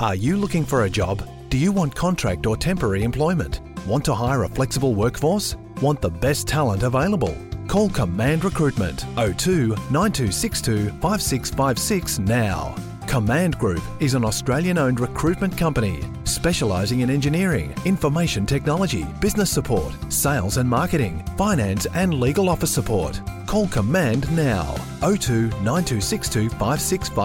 Are you looking for a job? Do you want contract or temporary employment? Want to hire a flexible workforce? Want the best talent available? Call Command Recruitment 02 9262 5656 now. Command Group is an Australian-owned recruitment company specialising in engineering, information technology, business support, sales and marketing, finance and legal office support. Call Command now. 02 9262 5656